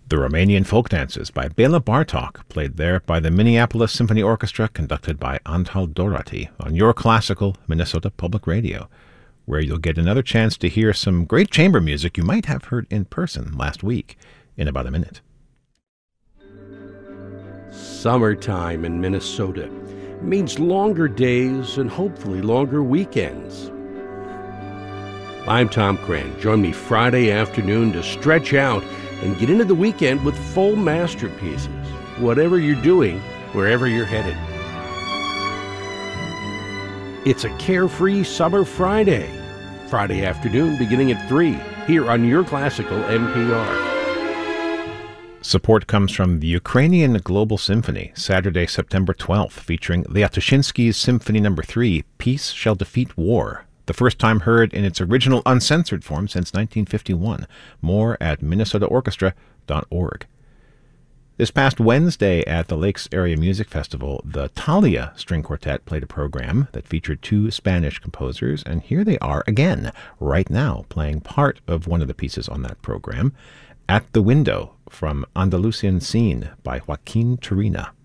The Romanian Folk Dances by Bela Bartok, played there by the Minneapolis Symphony Orchestra, conducted by Antal Dorati on Your Classical Minnesota Public Radio, where you'll get another chance to hear some great chamber music you might have heard in person last week in about a minute. Summertime in Minnesota means longer days and hopefully longer weekends. I'm Tom Cran. Join me Friday afternoon to stretch out and get into the weekend with full masterpieces, whatever you're doing, wherever you're headed. It's a carefree summer Friday afternoon beginning at 3, here on Your Classical NPR. Support comes from the Ukrainian Global Symphony, Saturday, September 12th, featuring Liatushensky's Symphony No. 3, Peace Shall Defeat War. The first time heard in its original uncensored form since 1951. More at minnesotaorchestra.org. This past Wednesday at the Lakes Area Music Festival, the Thalia String Quartet played a program that featured 2 Spanish composers, and here they are again, right now, playing part of one of the pieces on that program, At the Window, from Andalusian Scene by Joaquin Turina.